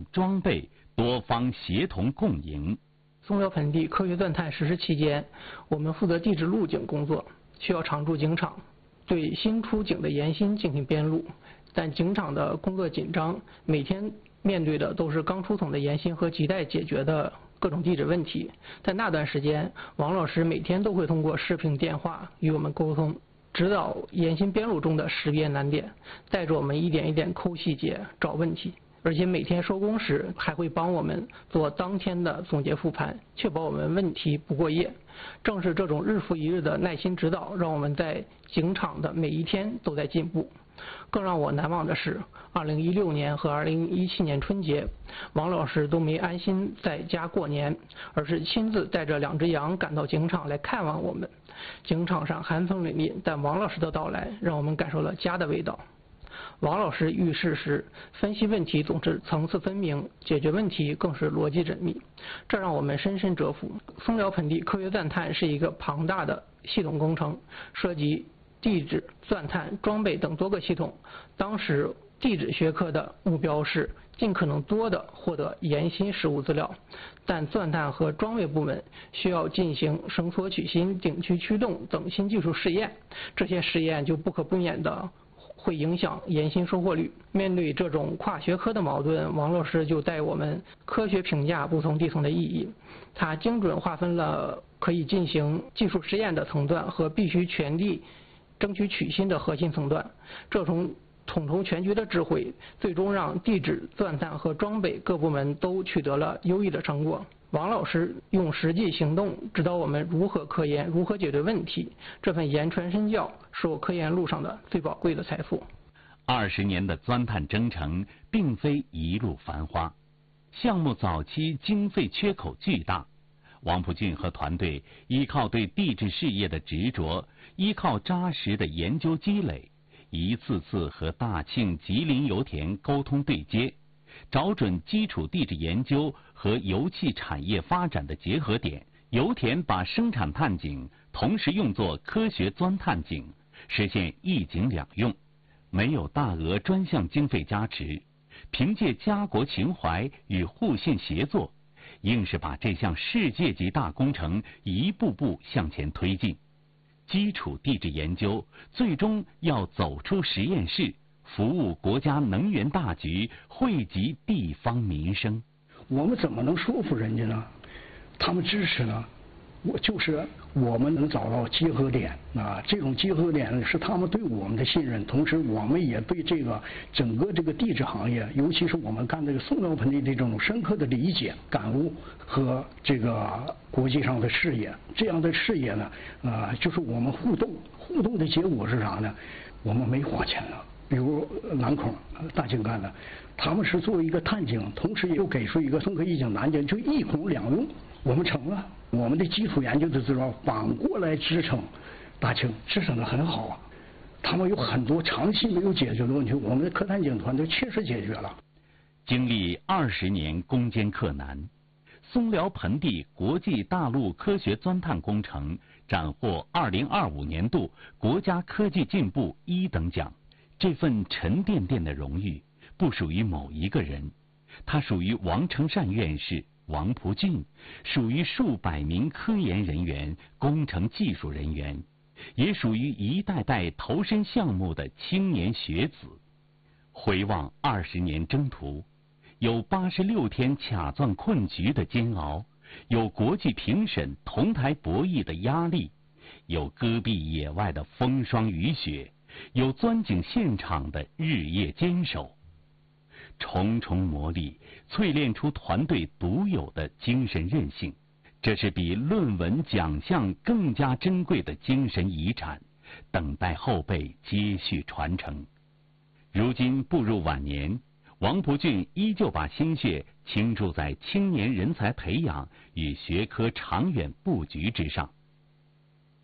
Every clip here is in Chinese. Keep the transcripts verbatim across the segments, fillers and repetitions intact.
装备多方协同共赢。 松辽盆地科学钻探实施期间，我们负责地质路井工作，需要常驻井场，对新出井的岩芯进行编路。但井场的工作紧张，每天面对的都是刚出桶的岩芯和亟待解决的各种地质问题。在那段时间，王老师每天都会通过视频电话与我们沟通，指导岩芯编路中的识别难点，带着我们一点一点抠细节找问题。而且每天收工时还会帮我们做当天的总结复盘，确保我们问题不过夜。正是这种日复一日的耐心指导，让我们在井场的每一天都在进步。更让我难忘的是，二零一六年和二零一七年春节，王老师都没安心在家过年，而是亲自带着两只羊赶到井场来看望我们。井场上寒风凛冽，但王老师的到来让我们感受了家的味道。王老师遇事时分析问题总是层次分明，解决问题更是逻辑缜密，这让我们深深折服。松辽盆地科学钻探是一个庞大的系统工程，涉及地质、钻探、装备等多个系统。当时地质学科的目标是尽可能多的获得岩芯实物资料，但钻探和装备部门需要进行绳索取芯、顶区驱动等新技术试验，这些试验就不可避免的会影响岩芯收获率。面对这种跨学科的矛盾，王老师就带我们科学评价不同地层的意义。他精准划分了可以进行技术实验的层段和必须全力争取取芯的核心层段。这种统筹全局的智慧，最终让地质、钻探和装备各部门都取得了优异的成果。王老师用实际行动指导我们如何科研，如何解决问题。这份言传身教是我科研路上的最宝贵的财富。 二十年的钻探征程并非一路繁花，项目早期经费缺口巨大。王普俊和团队依靠对地质事业的执着，依靠扎实的研究积累，一次次和大庆、吉林油田沟通对接，找准基础地质研究和油气产业发展的结合点。油田把生产探井同时用作科学钻探井，实现一井两用。没有大额专项经费加持，凭借家国情怀与互信协作，硬是把这项世界级大工程一步步向前推进。基础地质研究最终要走出实验室，服务国家能源大局，惠及地方民生。 我们怎么能说服人家呢？他们支持呢？我就是我们能找到结合点啊，这种结合点是他们对我们的信任，同时我们也对这个整个这个地质行业，尤其是我们干这个松辽盆地这种深刻的理解、感悟和这个国际上的视野。这样的视野呢，啊、呃，就是我们互动，互动的结果是啥呢？我们没花钱了。比如南孔、大井干的，他们是作为一个探井，同时又给出一个松科一井、南井，就一孔两用。我们成了，我们的基础研究的资料反过来支撑大庆，支撑得很好啊。他们有很多长期没有解决的问题，我们的科探井团队确实解决了。 经历二十年攻坚克难，松辽盆地国际大陆科学钻探工程斩获二零二五年度国家科技进步一等奖。这份沉甸甸的荣誉不属于某一个人，它属于王成善院士、王普俊，属于数百名科研人员、工程技术人员，也属于一代代投身项目的青年学子。回望二十年征途，有八十六天卡钻困局的煎熬，有国际评审同台博弈的压力，有戈壁野外的风霜雨雪，有钻井现场的日夜坚守。重重磨砺淬炼出团队独有的精神韧性，这是比论文奖项更加珍贵的精神遗产，等待后辈接续传承。如今步入晚年，王普俊依旧把心血倾注在青年人才培养与学科长远布局之上。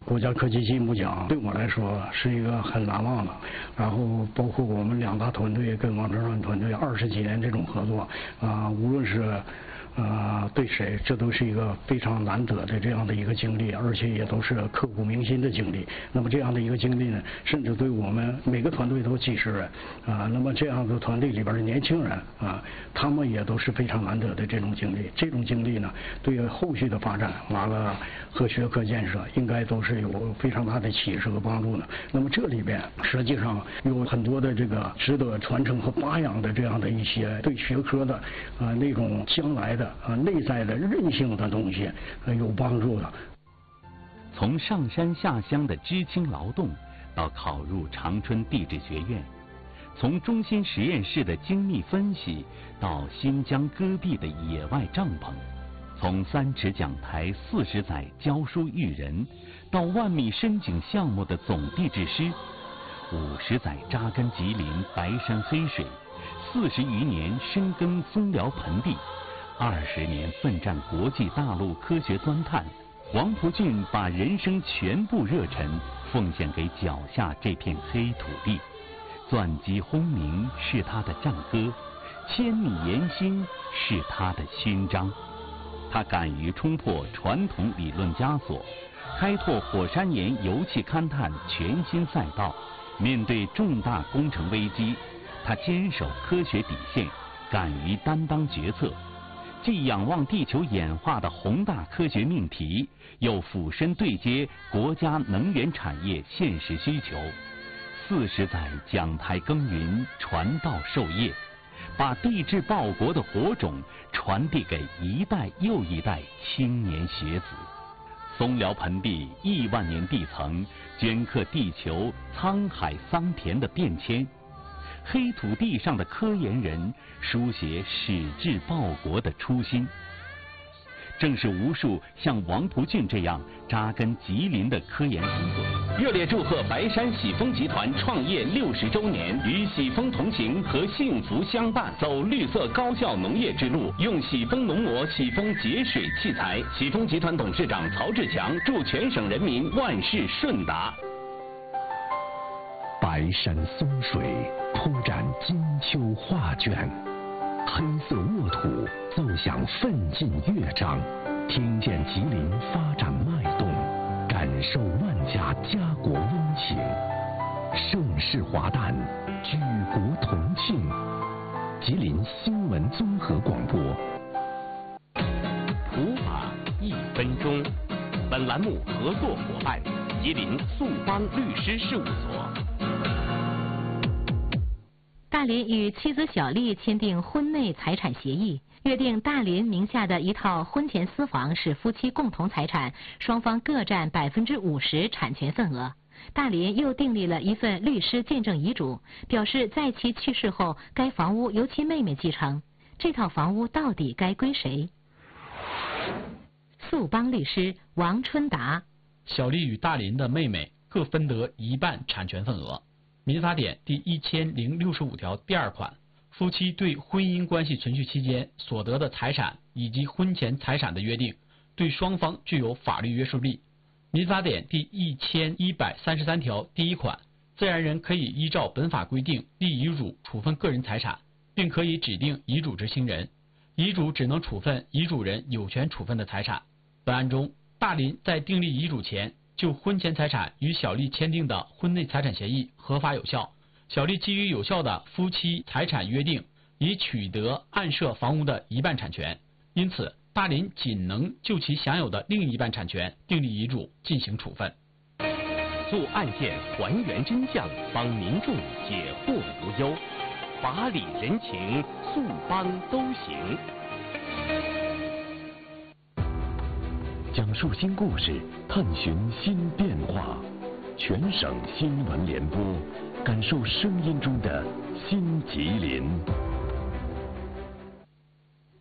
国家科技进步奖对我来说是一个很难忘的，然后包括我们两大团队跟王成川团队二十几年这种合作啊、呃，无论是呃对谁，这都是一个非常难得的这样的一个经历，而且也都是刻骨铭心的经历。那么这样的一个经历呢，甚至对我们每个团队都几十人啊、呃，那么这样的团队里边的年轻人啊，他们也都是非常难得的这种经历。这种经历呢，对后续的发展完了和学科建设应该都是有非常大的启示和帮助的。那么这里边实际上有很多的这个值得传承和发扬的这样的一些对学科的啊、呃、那种将来的啊内在的韧性的东西呃有帮助的。 从上山下乡的知青劳动，到考入长春地质学院，从中心实验室的精密分析，到新疆戈壁的野外帐篷，从三尺讲台四十载教书育人，到万米深井项目的总地质师，五十载扎根吉林白山黑水，四十余年深耕松辽盆地，二十年奋战国际大陆科学钻探，王福俊把人生全部热忱奉献给脚下这片黑土地。钻机轰鸣是他的战歌，千米岩心是他的勋章。他敢于冲破传统理论枷锁，开拓火山岩油气勘探全新赛道。面对重大工程危机，他坚守科学底线，敢于担当决策，既仰望地球演化的宏大科学命题，又俯身对接国家能源产业现实需求。四十载讲台耕耘，传道授业，把地质报国的火种传递给一代又一代青年学子。松辽盆地亿万年地层镌刻地球沧海桑田的变迁，黑土地上的科研人书写矢志报国的初心。正是无数像王福俊这样扎根吉林的科研工作。热烈祝贺白山喜丰集团创业六十周年，与喜丰同行和幸福相伴，走绿色高效农业之路，用喜丰农膜、喜丰节水器材。喜丰集团董事长曹志强祝全省人民万事顺达。 白山松水铺展金秋画卷，黑色沃土奏响奋进乐章，听见吉林发展脉动，感受万家家国温情。盛世华诞，举国同庆。吉林新闻综合广播。 普法一分钟。本栏目合作伙伴：吉林速邦律师事务所。 大林与妻子小丽签订婚内财产协议，约定大林名下的一套婚前私房是夫妻共同财产，双方各占百分之五十产权份额。大林又订立了一份律师见证遗嘱，表示在其去世后，该房屋由其妹妹继承。这套房屋到底该归谁？速邦律师王春达。 小丽与大林的妹妹各分得一半产权份额。民法典第一千零六十五条第二款，夫妻对婚姻关系存续期间所得的财产以及婚前财产的约定，对双方具有法律约束力。民法典第一千一百三十三条第一款，自然人可以依照本法规定立遗嘱处分个人财产，并可以指定遗嘱执行人，遗嘱只能处分遗嘱人有权处分的财产。本案中，大林在订立遗嘱前就婚前财产与小丽签订的婚内财产协议合法有效，小丽基于有效的夫妻财产约定，已取得案涉房屋的一半产权，因此大林仅能就其享有的另一半产权订立遗嘱进行处分。 诉案件还原真相，帮民众解惑无忧，法理人情，诉帮都行。 讲述新故事，探寻新变化，全省新闻联播，感受声音中的新吉林。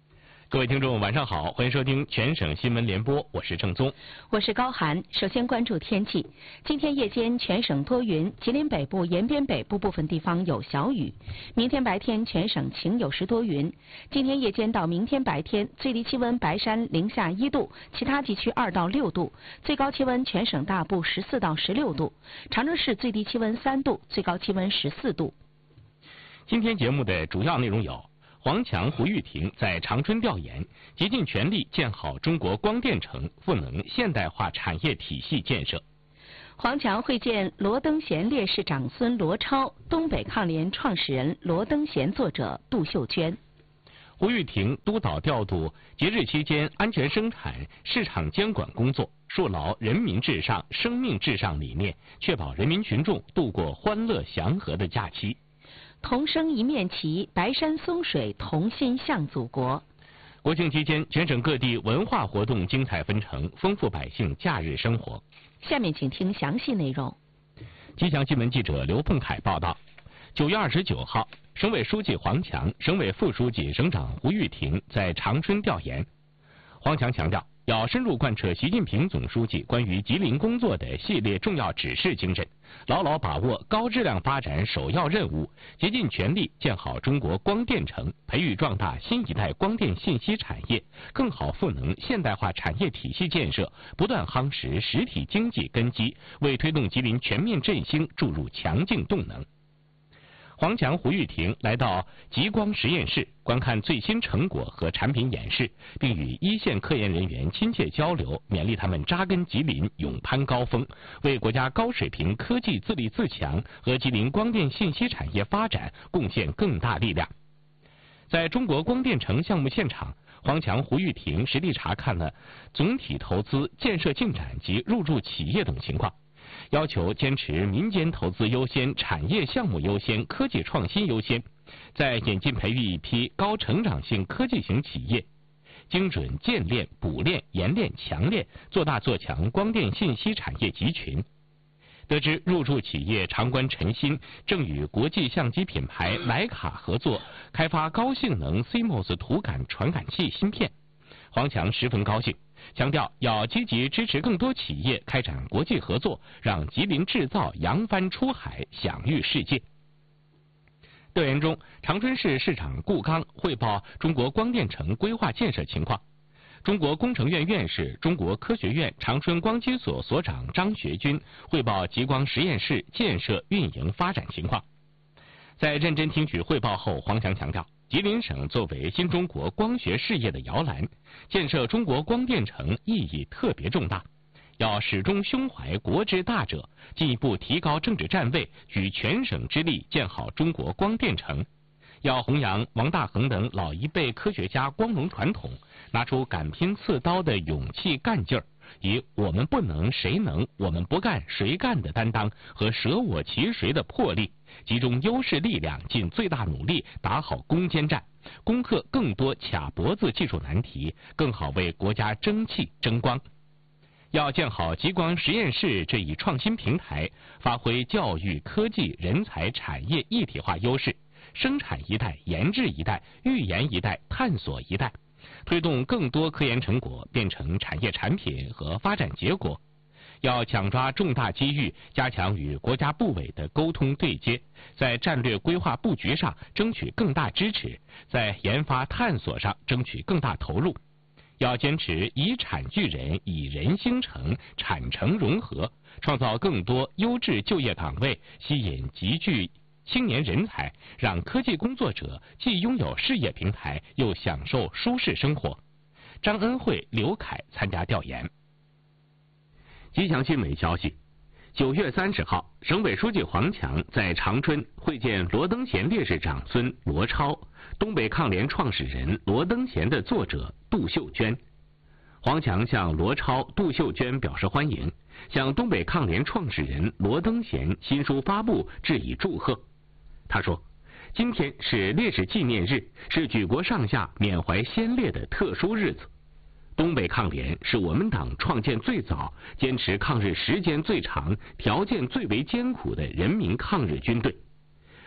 各位听众晚上好，欢迎收听全省新闻联播，我是郑宗， 我是高涵。首先关注天气，今天夜间全省多云，吉林北部沿边北部部分地方有小雨。明天白天全省晴有时多云。今天夜间到明天白天最低气温白山零下一度，其他地区二到六度，最高气温全省大部十四到十六度。长春市最低气温三度，最高气温十四度。 今天节目的主要内容有：黄强、胡玉婷在长春调研，竭尽全力建好中国光电城赋能现代化产业体系建设； 黄强会见罗登贤烈士长孙罗超，东北抗联创始人罗登贤作者杜秀娟； 胡玉婷督导调度节日期间安全生产、市场监管工作，树牢人民至上、生命至上理念，确保人民群众度过欢乐祥和的假期。 同生一面旗，白山松水同心向祖国。 国庆期间，全省各地文化活动精彩纷呈，丰富百姓假日生活。 下面请听详细内容。 吉祥新闻记者刘凤凯报道，九月二十九号，省委书记黄强、省委副书记、省长胡玉婷在长春调研。黄强强调，要深入贯彻习近平总书记关于吉林工作的系列重要指示精神，牢牢把握高质量发展首要任务，竭尽全力建好中国光电城，培育壮大新一代光电信息产业，更好赋能现代化产业体系建设，不断夯实实体经济根基，为推动吉林全面振兴注入强劲动能。黄强、胡玉婷来到极光实验室观看最新成果和产品演示，并与一线科研人员亲切交流，勉励他们扎根吉林，勇攀高峰，为国家高水平科技自立自强和吉林光电信息产业发展贡献更大力量。在中国光电城项目现场，黄强、胡玉婷实地查看了总体投资、建设进展及入驻企业等情况，要求坚持民间投资优先、产业项目优先、科技创新优先，在引进培育一批高成长性科技型企业，精准建链、补链、研链、强链，做大做强光电信息产业集群。得知入驻企业长关晨芯正与国际相机品牌徕卡合作开发高性能 C M O S 图感传感器芯片，黄强十分高兴，强调要积极支持更多企业开展国际合作，让吉林制造扬帆出海，享誉世界。调研中，长春市市长顾刚汇报中国光电城规划建设情况，中国工程院院士、中国科学院长春光机所所长张学军汇报极光实验室建设运营发展情况。在认真听取汇报后，黄强强调，吉林省作为新中国光学事业的摇篮，建设中国光电城意义特别重大，要始终胸怀国之大者，进一步提高政治站位，举全省之力建好中国光电城。要弘扬王大珩等老一辈科学家光荣传统，拿出敢拼刺刀的勇气干劲儿，以我们不能谁能，我们不干谁干的担当和舍我其谁的魄力，集中优势力量，尽最大努力打好攻坚战，攻克更多卡脖子技术难题，更好为国家争气争光。要建好极光实验室这一创新平台，发挥教育、科技、人才、产业一体化优势，生产一代、研制一代、预研一代、探索一代，推动更多科研成果变成产业产品和发展结果。要抢抓重大机遇，加强与国家部委的沟通对接，在战略规划布局上争取更大支持，在研发探索上争取更大投入。要坚持以产聚人、以人兴城、产城融合，创造更多优质就业岗位，吸引集聚青年人才，让科技工作者既拥有事业平台，又享受舒适生活。张恩惠、刘凯参加调研。吉祥新闻消息，九月三十号，省委书记黄强在长春会见罗登贤烈士长孙罗超、东北抗联创始人罗登贤的作者杜秀娟。黄强向罗超、杜秀娟表示欢迎，向东北抗联创始人罗登贤新书发布致以祝贺。他说，今天是烈士纪念日，是举国上下缅怀先烈的特殊日子。东北抗联是我们党创建最早、坚持抗日时间最长、条件最为艰苦的人民抗日军队。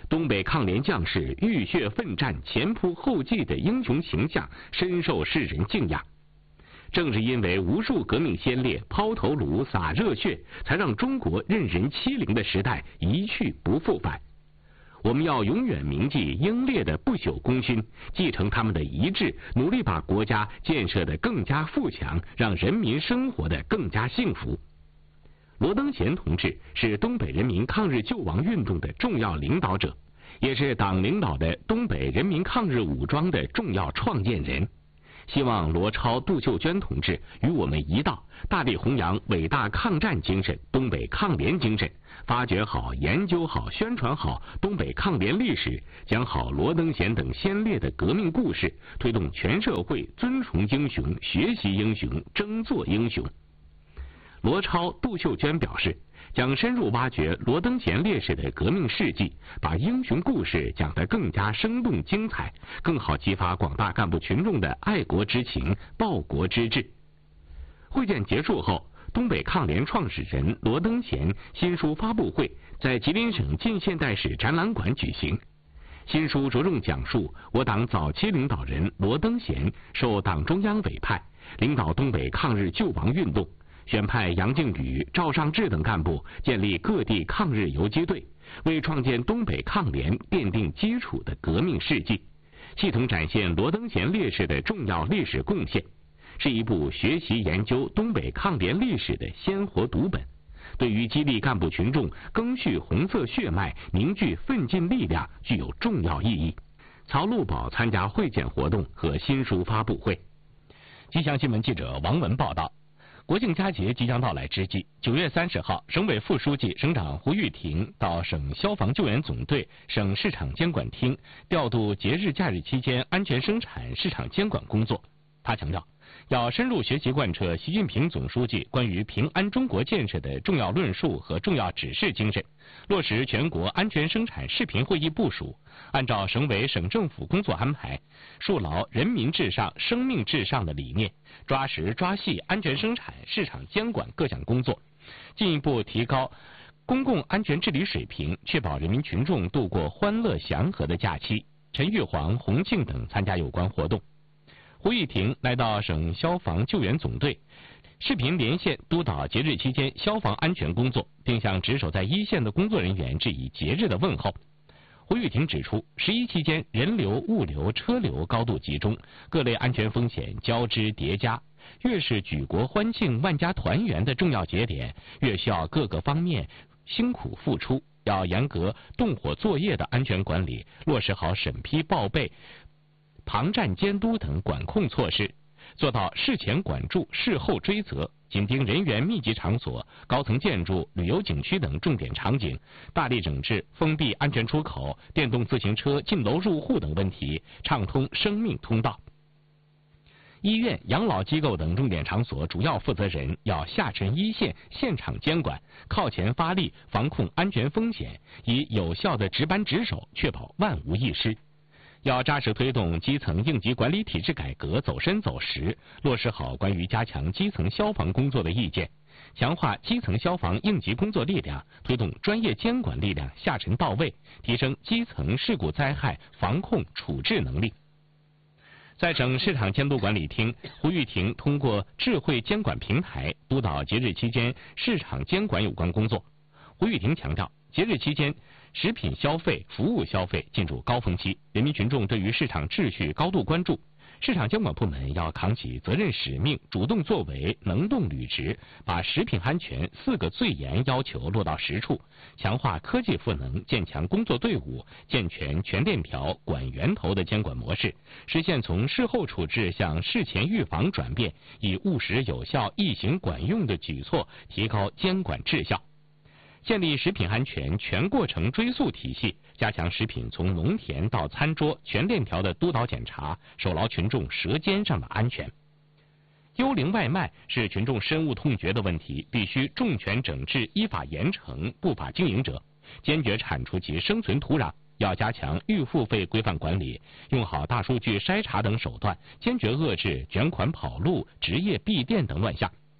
东北抗联将士浴血奋战、前仆后继的英雄形象深受世人敬仰。正是因为无数革命先烈抛头颅、洒热血，才让中国任人欺凌的时代一去不复返。我们要永远铭记英烈的不朽功勋，继承他们的遗志，努力把国家建设得更加富强，让人民生活得更加幸福。罗登贤同志是东北人民抗日救亡运动的重要领导者，也是党领导的东北人民抗日武装的重要创建人。希望罗超、杜秀娟同志与我们一道，大力弘扬伟大抗战精神、东北抗联精神，发掘好、研究好、宣传好东北抗联历史，讲好罗登贤等先烈的革命故事，推动全社会尊崇英雄、学习英雄、争做英雄。罗超、杜秀娟表示，将深入挖掘罗登贤烈士的革命事迹，把英雄故事讲得更加生动精彩，更好激发广大干部群众的爱国之情、报国之志。会见结束后，东北抗联创始人罗登贤新书发布会在吉林省近现代史展览馆举行。新书着重讲述我党早期领导人罗登贤受党中央委派，领导东北抗日救亡运动，选派杨靖宇、赵尚志等干部建立各地抗日游击队，为创建东北抗联奠定基础的革命事迹，系统展现罗登贤烈士的重要历史贡献，是一部学习研究东北抗联历史的鲜活读本，对于激励干部群众赓续红色血脉、凝聚奋进力量具有重要意义。曹路宝参加会见活动和新书发布会。吉祥新闻记者王文报道。国庆佳节即将到来之际，九月三十号，省委副书记、省长胡玉婷到省消防救援总队、省市场监管厅调度节日假日期间安全生产市场监管工作。他强调，要深入学习贯彻习近平总书记关于平安中国建设的重要论述和重要指示精神，落实全国安全生产视频会议部署，按照省委省政府工作安排，树牢人民至上、生命至上的理念，抓实抓细安全生产市场监管各项工作，进一步提高公共安全治理水平，确保人民群众度过欢乐祥和的假期。陈玉煌、洪庆等参加有关活动。胡玉婷来到省消防救援总队，视频连线督导节日期间消防安全工作，并向值守在一线的工作人员致以节日的问候。胡玉婷指出，十一期间人流、物流、车流高度集中，各类安全风险交织叠加，越是举国欢庆、万家团圆的重要节点，越需要各个方面辛苦付出，要严格动火作业的安全管理，落实好审批报备、旁站监督等管控措施，做到事前管住、事后追责，紧盯人员密集场所、高层建筑、旅游景区等重点场景，大力整治封闭安全出口、电动自行车进楼入户等问题，畅通生命通道。医院、养老机构等重点场所主要负责人要下沉一线，现场监管，靠前发力，防控安全风险，以有效的值班值守，确保万无一失。要扎实推动基层应急管理体制改革走深走实，落实好关于加强基层消防工作的意见，强化基层消防应急工作力量，推动专业监管力量下沉到位，提升基层事故灾害防控处置能力。在省市场监督管理厅，胡玉婷通过智慧监管平台督导节日期间市场监管有关工作。胡玉婷强调，节日期间食品消费、服务消费进入高峰期，人民群众对于市场秩序高度关注，市场监管部门要扛起责任使命，主动作为，能动履职，把食品安全四个最严要求落到实处，强化科技赋能，建强工作队伍，健全全链条、管源头的监管模式，实现从事后处置向事前预防转变，以务实有效、易行管用的举措提高监管质效。建立食品安全全过程追溯体系，加强食品从农田到餐桌全链条的督导检查，守牢群众舌尖上的安全。幽灵外卖是群众深恶痛绝的问题，必须重拳整治，依法严惩不法经营者，坚决铲除其生存土壤。要加强预付费规范管理，用好大数据筛查等手段，坚决遏制卷款跑路、职业闭店等乱象。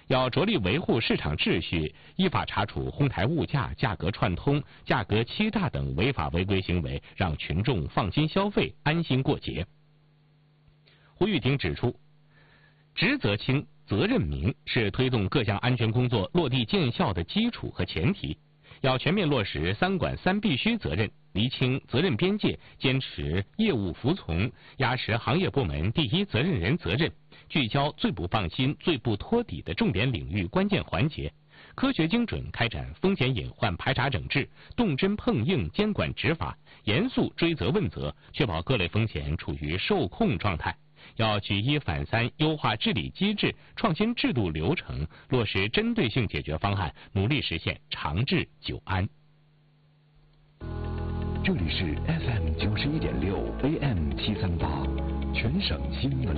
要着力维护市场秩序，依法查处哄抬物价、价格串通、价格欺诈等违法违规行为，让群众放心消费、安心过节。胡玉婷指出，职责清、责任明是推动各项安全工作落地见效的基础和前提。要全面落实三管三必须责任，厘清责任边界，坚持业务服从，压实行业部门第一责任人责任，聚焦最不放心、最不托底的重点领域关键环节，科学精准开展风险隐患排查整治，动真碰硬监管执法，严肃追责问责，确保各类风险处于受控状态。要举一反三，优化治理机制，创新制度流程，落实针对性解决方案，努力实现长治久安。 这里是 F M 九十一点六 A M 七三八，全省新闻。